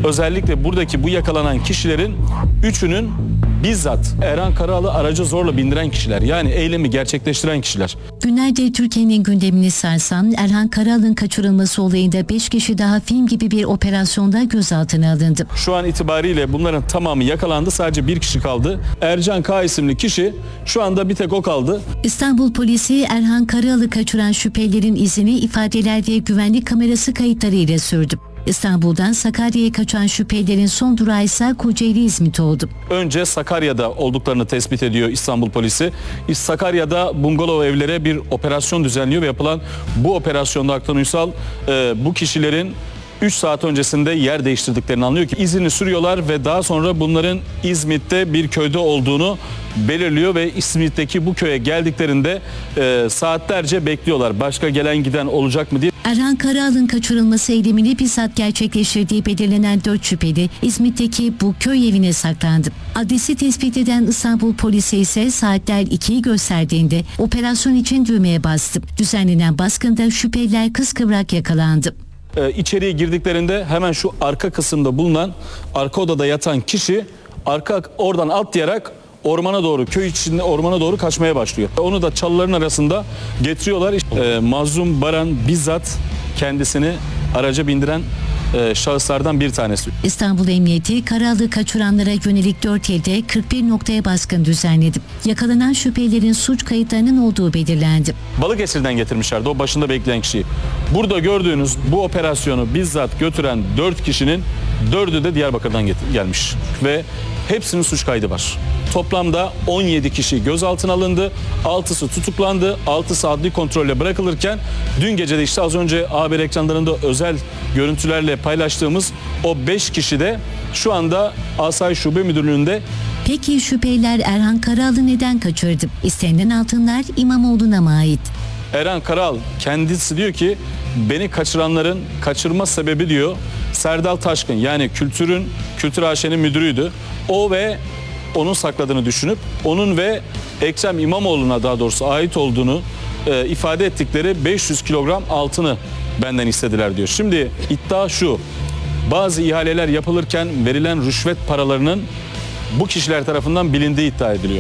Özellikle buradaki bu yakalanan kişilerin üçünün bizzat Erhan Karalı aracı zorla bindiren kişiler. Yani eylemi gerçekleştiren kişiler. Günlerdir Türkiye'nin gündemini sarsan Erhan Karalı'nın kaçırılması olayında 5 kişi daha film gibi bir operasyonda gözaltına alındı. Şu an itibariyle bunların tamamı yakalandı. Sadece bir kişi kaldı. Ercan K. isimli kişi, şu anda bir tek o kaldı. İstanbul polisi Erhan Karalı kaçıran şüphelilerin izini ifadeler ve güvenlik kamerası kayıtlarıyla sürdü. İstanbul'dan Sakarya'ya kaçan şüphelilerin son durağı ise Kocaeli İzmit oldu. Önce Sakarya'da olduklarını tespit ediyor İstanbul polisi. Sakarya'da bungalov evlere bir operasyon düzenliyor ve yapılan bu operasyonda Aktan Uysal bu kişilerin 3 saat öncesinde yer değiştirdiklerini anlıyor ki izini sürüyorlar ve daha sonra bunların İzmit'te bir köyde olduğunu belirliyor ve İzmit'teki bu köye geldiklerinde saatlerce bekliyorlar. Başka gelen giden olacak mı diye. Erhan Karalı'nın kaçırılması eylemini bizzat gerçekleştirdiği belirlenen 4 şüpheli İzmit'teki bu köy evine saklandı. Adresi tespit eden İstanbul polisi ise saatler 2'yi gösterdiğinde operasyon için düğmeye bastı. Düzenlenen baskında şüpheliler kıskıvrak yakalandı. İçeriye girdiklerinde hemen şu arka kısımda bulunan arka odada yatan kişi oradan atlayarak ormana doğru, köy içinde ormana doğru kaçmaya başlıyor. Onu da çalıların arasında getiriyorlar. Mazlum Baran bizzat kendisini araca bindiren şahıslardan bir tanesi. İstanbul Emniyeti Karalı'yı kaçıranlara yönelik 4 ilde 41 noktaya baskın düzenledi. Yakalanan şüphelilerin suç kayıtlarının olduğu belirlendi. Balıkesir'den getirmişlerdi o başında bekleyen kişiyi. Burada gördüğünüz bu operasyonu bizzat götüren 4 kişinin 4'ü de Diyarbakır'dan gelmiş ve hepsinin suç kaydı var. Toplamda 17 kişi gözaltına alındı, 6'sı tutuklandı, 6'sı adli kontrolle bırakılırken dün gece de işte az önce haber ekranlarında özel görüntülerle paylaştığımız o 5 kişi de şu anda Asayiş Şube Müdürlüğü'nde. Peki şüpheliler Erhan Karalı neden kaçırdı? İstenilen altınlar İmamoğlu'na mı ait? Erhan Karal kendisi diyor ki beni kaçıranların kaçırma sebebi diyor Serdal Taşkın, yani Kültür AŞ'nin müdürüydü. O ve onun sakladığını düşünüp onun ve Ekrem İmamoğlu'na daha doğrusu ait olduğunu ifade ettikleri 500 kilogram altını benden istediler diyor. Şimdi iddia şu: bazı ihaleler yapılırken verilen rüşvet paralarının bu kişiler tarafından bilindiği iddia ediliyor.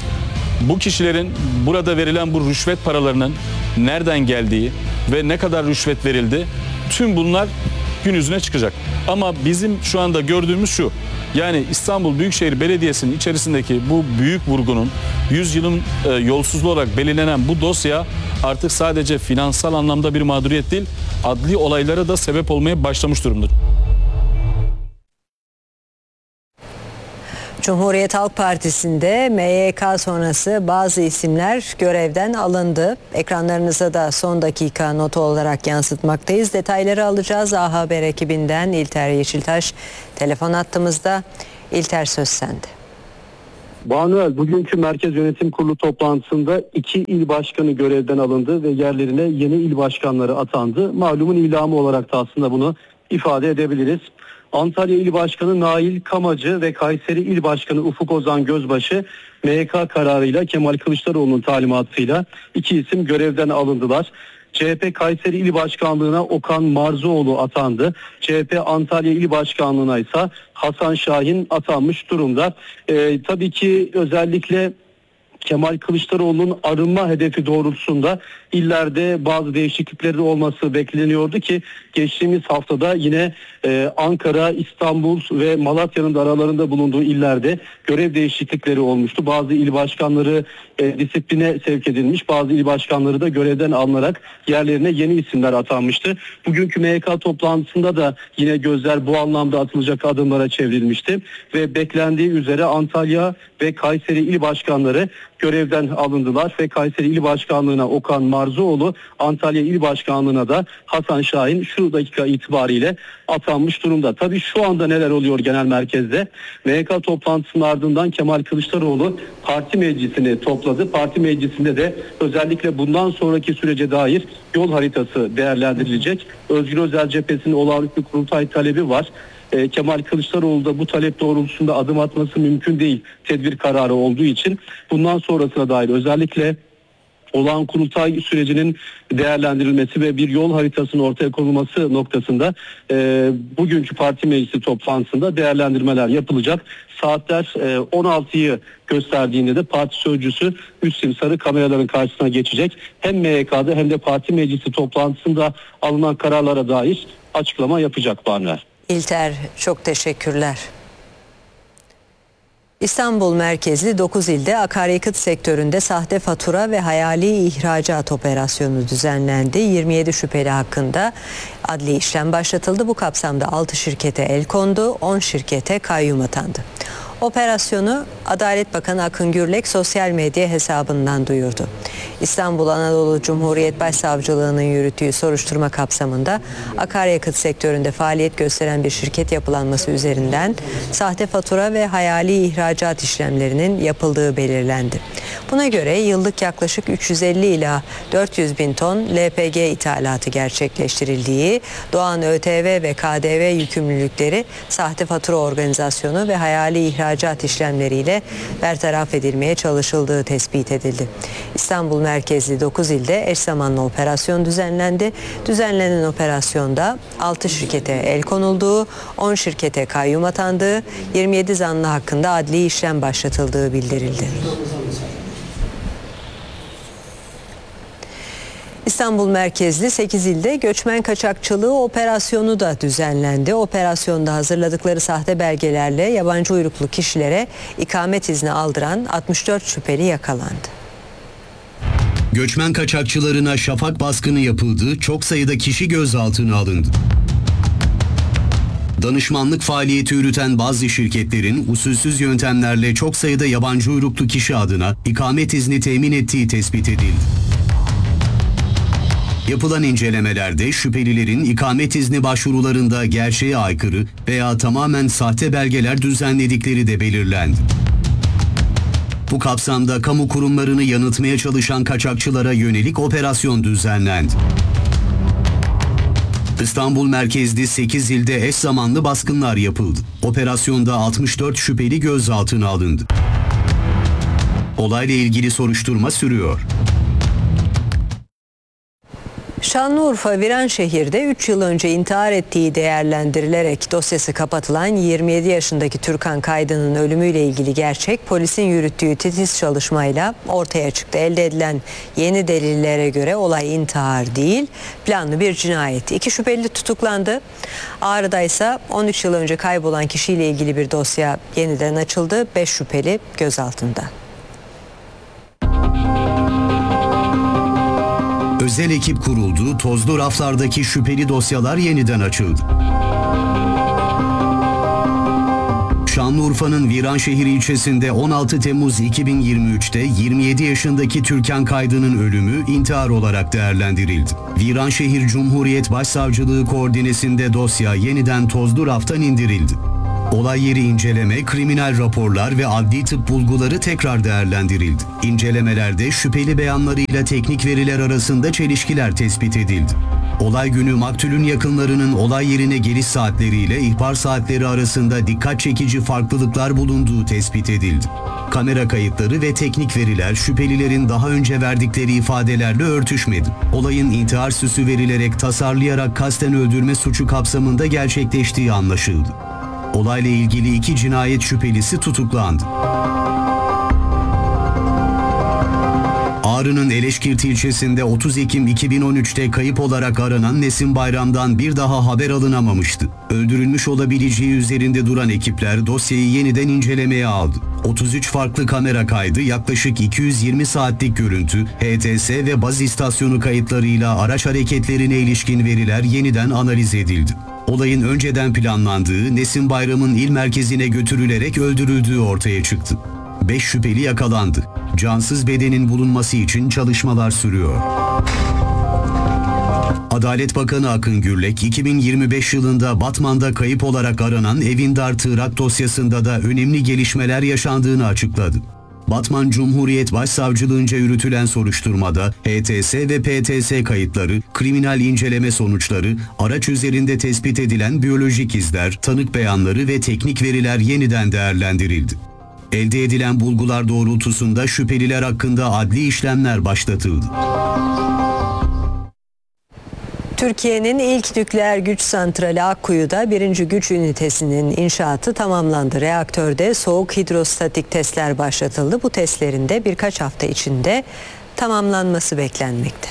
Bu kişilerin burada verilen bu rüşvet paralarının nereden geldiği ve ne kadar rüşvet verildi, tüm bunlar gün yüzüne çıkacak. Ama bizim şu anda gördüğümüz şu: yani İstanbul Büyükşehir Belediyesi'nin içerisindeki bu büyük vurgunun 100 yılın yolsuzluğu olarak belirlenen bu dosya artık sadece finansal anlamda bir mağduriyet değil, adli olaylara da sebep olmaya başlamış durumdur. Cumhuriyet Halk Partisi'nde MYK sonrası bazı isimler görevden alındı. Ekranlarınıza da son dakika notu olarak yansıtmaktayız. Detayları alacağız. A Haber ekibinden İlter Yeşiltaş telefon hattımızda. İlter, söz sende. Banuel, bugünkü Merkez Yönetim Kurulu toplantısında 2 il başkanı görevden alındı ve yerlerine yeni il başkanları atandı. Malumun ilamı olarak da aslında bunu ifade edebiliriz. Antalya İl Başkanı Nail Kamacı ve Kayseri İl Başkanı Ufuk Ozan Gözbaşı MYK kararıyla Kemal Kılıçdaroğlu'nun talimatıyla 2 isim görevden alındılar. CHP Kayseri İl Başkanlığı'na Okan Marzuoğlu atandı. CHP Antalya İl Başkanlığı'na ise Hasan Şahin atanmış durumda. Tabii ki özellikle Kemal Kılıçdaroğlu'nun arınma hedefi doğrultusunda illerde bazı değişiklikleri olması bekleniyordu ki geçtiğimiz haftada yine Ankara, İstanbul ve Malatya'nın da aralarında bulunduğu illerde görev değişiklikleri olmuştu. Bazı il başkanları disipline sevk edilmiş, bazı il başkanları da görevden alınarak yerlerine yeni isimler atanmıştı. Bugünkü MYK toplantısında da yine gözler bu anlamda atılacak adımlara çevrilmişti ve beklendiği üzere Antalya ve Kayseri il başkanları görevden alındılar ve Kayseri İl Başkanlığı'na Okan Marzuoğlu, Antalya İl Başkanlığı'na da Hasan Şahin şu dakika itibariyle atanmış durumda. Tabii şu anda neler oluyor genel merkezde? MYK toplantısının ardından Kemal Kılıçdaroğlu parti meclisini topladı. Parti meclisinde de özellikle bundan sonraki sürece dair yol haritası değerlendirilecek. Özgür Özel Cephesi'nin olağanüstü kurultay talebi var. Kemal Kılıçdaroğlu da bu talep doğrultusunda adım atması mümkün değil, tedbir kararı olduğu için. Bundan sonrasına dair özellikle olağan kurultay sürecinin değerlendirilmesi ve bir yol haritasının ortaya konulması noktasında bugünkü parti meclisi toplantısında değerlendirmeler yapılacak. Saatler 16'yı gösterdiğinde de parti sözcüsü Müslim Sarı kameraların karşısına geçecek. Hem MYK'da hem de parti meclisi toplantısında alınan kararlara dair açıklama yapacak Banuel. İlter, çok teşekkürler. İstanbul merkezli 9 ilde akaryakıt sektöründe sahte fatura ve hayali ihracat operasyonu düzenlendi. 27 şüpheli hakkında adli işlem başlatıldı. Bu kapsamda 6 şirkete el kondu, 10 şirkete kayyum atandı. Operasyonu Adalet Bakanı Akın Gürlek sosyal medya hesabından duyurdu. İstanbul Anadolu Cumhuriyet Başsavcılığı'nın yürüttüğü soruşturma kapsamında akaryakıt sektöründe faaliyet gösteren bir şirket yapılanması üzerinden sahte fatura ve hayali ihracat işlemlerinin yapıldığı belirlendi. Buna göre yıllık yaklaşık 350 ila 400 bin ton LPG ithalatı gerçekleştirildiği, doğan ÖTV ve KDV yükümlülükleri sahte fatura organizasyonu ve hayali ihracat işlemleriyle bertaraf edilmeye çalışıldığı tespit edildi. İstanbul merkezli 9 ilde eş zamanlı operasyon düzenlendi. Düzenlenen operasyonda 6 şirkete el konulduğu, 10 şirkete kayyum atandığı, 27 zanlı hakkında adli işlem başlatıldığı bildirildi. İstanbul merkezli 8 ilde göçmen kaçakçılığı operasyonu da düzenlendi. Operasyonda hazırladıkları sahte belgelerle yabancı uyruklu kişilere ikamet izni aldıran 64 şüpheli yakalandı. Göçmen kaçakçılarına şafak baskını yapıldı, çok sayıda kişi gözaltına alındı. Danışmanlık faaliyeti yürüten bazı şirketlerin usulsüz yöntemlerle çok sayıda yabancı uyruklu kişi adına ikamet izni temin ettiği tespit edildi. Yapılan incelemelerde şüphelilerin ikamet izni başvurularında gerçeğe aykırı veya tamamen sahte belgeler düzenledikleri de belirlendi. Bu kapsamda kamu kurumlarını yanıltmaya çalışan kaçakçılara yönelik operasyon düzenlendi. İstanbul merkezli 8 ilde eş zamanlı baskınlar yapıldı. Operasyonda 64 şüpheli gözaltına alındı. Olayla ilgili soruşturma sürüyor. Şanlıurfa Viranşehir'de 3 yıl önce intihar ettiği değerlendirilerek dosyası kapatılan 27 yaşındaki Türkan Kaydın'ın ölümüyle ilgili gerçek polisin yürüttüğü titiz çalışmayla ortaya çıktı. Elde edilen yeni delillere göre olay intihar değil, planlı bir cinayet. 2 şüpheli tutuklandı. Ağrı'da ise 13 yıl önce kaybolan kişiyle ilgili bir dosya yeniden açıldı. 5 şüpheli gözaltında. Özel ekip kuruldu, tozlu raflardaki şüpheli dosyalar yeniden açıldı. Şanlıurfa'nın Viranşehir ilçesinde 16 Temmuz 2023'te 27 yaşındaki Türkan Kaydın'ın ölümü intihar olarak değerlendirildi. Viranşehir Cumhuriyet Başsavcılığı koordinesinde dosya yeniden tozlu raftan indirildi. Olay yeri inceleme, kriminal raporlar ve adli tıp bulguları tekrar değerlendirildi. İncelemelerde şüpheli beyanlarıyla teknik veriler arasında çelişkiler tespit edildi. Olay günü maktulün yakınlarının olay yerine geliş saatleriyle ihbar saatleri arasında dikkat çekici farklılıklar bulunduğu tespit edildi. Kamera kayıtları ve teknik veriler şüphelilerin daha önce verdikleri ifadelerle örtüşmedi. Olayın intihar süsü verilerek tasarlayarak kasten öldürme suçu kapsamında gerçekleştiği anlaşıldı. Olayla ilgili 2 cinayet şüphelisi tutuklandı. Ağrı'nın Eleşkirt ilçesinde 30 Ekim 2013'te kayıp olarak aranan Nesin Bayram'dan bir daha haber alınamamıştı. Öldürülmüş olabileceği üzerinde duran ekipler dosyayı yeniden incelemeye aldı. 33 farklı kamera kaydı, yaklaşık 220 saatlik görüntü, HTS ve baz istasyonu kayıtlarıyla araç hareketlerine ilişkin veriler yeniden analiz edildi. Olayın önceden planlandığı, Nesin Bayram'ın il merkezine götürülerek öldürüldüğü ortaya çıktı. 5 şüpheli yakalandı. Cansız bedenin bulunması için çalışmalar sürüyor. Adalet Bakanı Akın Gürlek, 2025 yılında Batman'da kayıp olarak aranan Evindar Tığrak dosyasında da önemli gelişmeler yaşandığını açıkladı. Batman Cumhuriyet Başsavcılığınca yürütülen soruşturmada HTS ve PTS kayıtları, kriminal inceleme sonuçları, araç üzerinde tespit edilen biyolojik izler, tanık beyanları ve teknik veriler yeniden değerlendirildi. Elde edilen bulgular doğrultusunda şüpheliler hakkında adli işlemler başlatıldı. Türkiye'nin ilk nükleer güç santrali Akkuyu'da 1. güç ünitesinin inşaatı tamamlandı. Reaktörde soğuk hidrostatik testler başlatıldı. Bu testlerin de birkaç hafta içinde tamamlanması beklenmekte.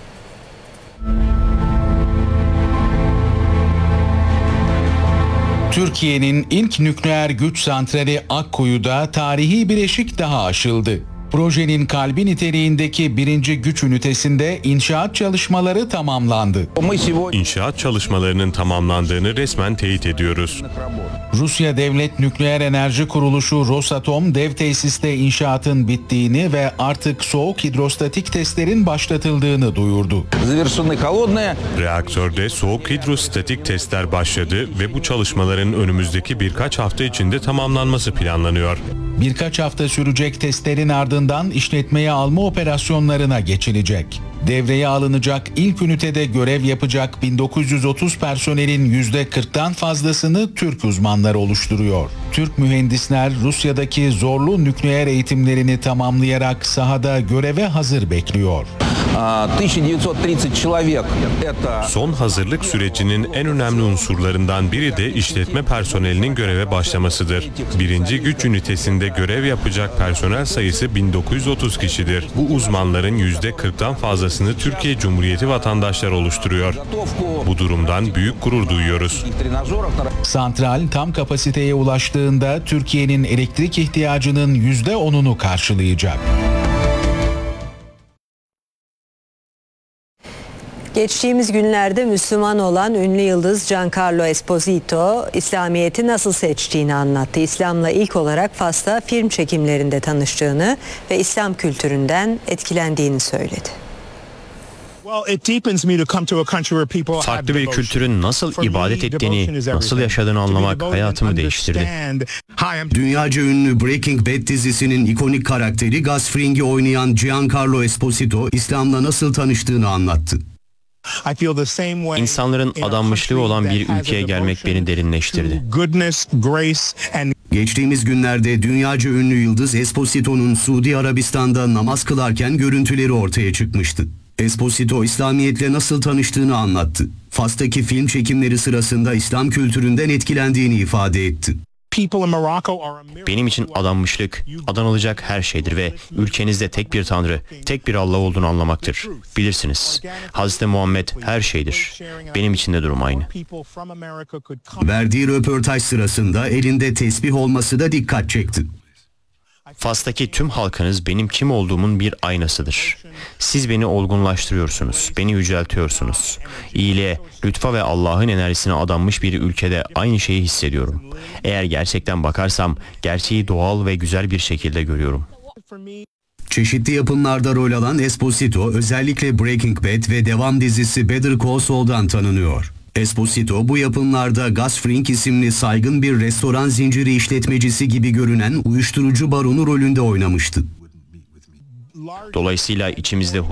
Türkiye'nin ilk nükleer güç santrali Akkuyu'da tarihi bir eşik daha aşıldı. Projenin kalbi niteliğindeki 1. güç ünitesinde inşaat çalışmaları tamamlandı. İnşaat çalışmalarının tamamlandığını resmen teyit ediyoruz. Rusya Devlet Nükleer Enerji Kuruluşu Rosatom dev tesiste inşaatın bittiğini ve artık soğuk hidrostatik testlerin başlatıldığını duyurdu. Reaktörde soğuk hidrostatik testler başladı ve bu çalışmaların önümüzdeki birkaç hafta içinde tamamlanması planlanıyor. Birkaç hafta sürecek testlerin ardından işletmeye alma operasyonlarına geçilecek. Devreye alınacak ilk ünitede görev yapacak 1930 personelin %40'tan fazlasını Türk uzmanlar oluşturuyor. Türk mühendisler Rusya'daki zorlu nükleer eğitimlerini tamamlayarak sahada göreve hazır bekliyor. 1930 человек. Son hazırlık sürecinin en önemli unsurlarından biri de işletme personelinin göreve başlamasıdır. 1. güç ünitesinde görev yapacak personel sayısı 1930 kişidir. Bu uzmanların %40'tan fazlasını Türkiye Cumhuriyeti vatandaşları oluşturuyor. Bu durumdan büyük gurur duyuyoruz. Santral tam kapasiteye ulaştığında Türkiye'nin elektrik ihtiyacının %10'unu karşılayacak. Geçtiğimiz günlerde Müslüman olan ünlü yıldız Giancarlo Esposito, İslamiyet'i nasıl seçtiğini anlattı. İslam'la ilk olarak Fas'ta film çekimlerinde tanıştığını ve İslam kültüründen etkilendiğini söyledi. Farklı bir kültürün nasıl ibadet ettiğini, nasıl yaşadığını anlamak hayatımı değiştirdi. Dünyaca ünlü Breaking Bad dizisinin ikonik karakteri Gus Fring'i oynayan Giancarlo Esposito, İslam'la nasıl tanıştığını anlattı. İnsanların adanmışlığı olan bir ülkeye gelmek beni derinleştirdi. Geçtiğimiz günlerde dünyaca ünlü yıldız Esposito'nun Suudi Arabistan'da namaz kılarken görüntüleri ortaya çıkmıştı. Esposito, İslamiyet'le nasıl tanıştığını anlattı. Fas'taki film çekimleri sırasında İslam kültüründen etkilendiğini ifade etti. Benim için adanmışlık, adanılacak her şeydir ve ülkenizde tek bir Tanrı, tek bir Allah olduğunu anlamaktır. Bilirsiniz, Hazreti Muhammed her şeydir. Benim için de durum aynı. Verdiği röportaj sırasında elinde tesbih olması da dikkat çekti. Fas'taki tüm halkınız benim kim olduğumun bir aynasıdır. Siz beni olgunlaştırıyorsunuz, beni yüceltiyorsunuz. İyiliğe, lütfa ve Allah'ın enerjisine adanmış bir ülkede aynı şeyi hissediyorum. Eğer gerçekten bakarsam gerçeği doğal ve güzel bir şekilde görüyorum. Çeşitli yapımlarda rol alan Esposito özellikle Breaking Bad ve devam dizisi Better Call Saul'dan tanınıyor. Esposito bu yapımlarda Gus Fring isimli saygın bir restoran zinciri işletmecisi gibi görünen uyuşturucu baronu rolünde oynamıştı. Dolayısıyla içimizde